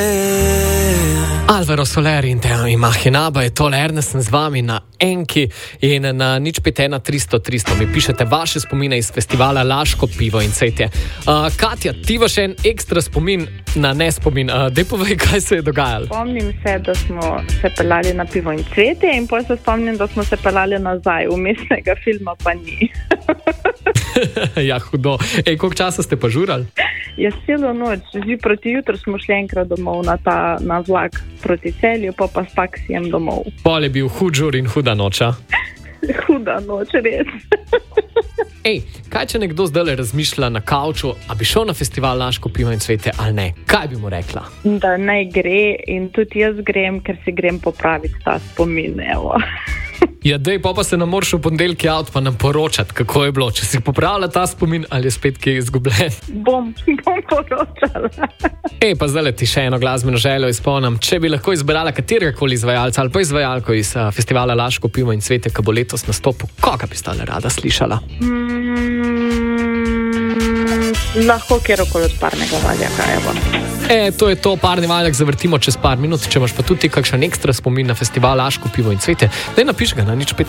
Alvaro Soler in Imaginaba je tole, Ernest sem z vami na Enki in na 051 300 300 mi pišete vaše spomine iz festivala Laško pivo in cvetje. Katja, ti imaš en ekstra spomin na nespomin. Dej povej, kaj se je dogajalo. Spomnim se, da smo se peljali na pivo in cvetje in potem se spomnim, da smo se peljali nazaj, vmesnega filma pa ni. Ja, hudo. Koliko časa ste pa žurali? Ja, celo noč, že proti jutru smo šli enkrat domov na vlak proti Celju, pa s taksijem domov. Pol je bil hud žur in huda noča. Huda noč, res. Kaj če nekdo zdaj razmišlja na kavču, a bi šel na festival Laško pivo in cvetje ali ne? Kaj bi mu rekla? Da naj gre in tudi jaz grem, ker si grem popraviti ta spomin, evo. Ja, dej, pa se nam moraš v ponedeljek javiti pa nam poročati, kako je bilo. Če si popravila ta spomin ali je spet kje izgubljen? Bom poročala. Pa zdaj ti še eno glasbeno željo izpolnim. Če bi lahko izbrala kateregakoli izvajalca ali pa izvajalko iz festivala Laško pivo in cvetje, ki bo letos nastopil, koga bi stale rada slišala? Lahko kjerokoli od Parnega valjaka, evo. To je to, Parni valjak zavrtimo čez par minut. Če imaš pa tudi kakšen ekstra spomin na festival Laško pivo in cvetje, daj napiš ga na 051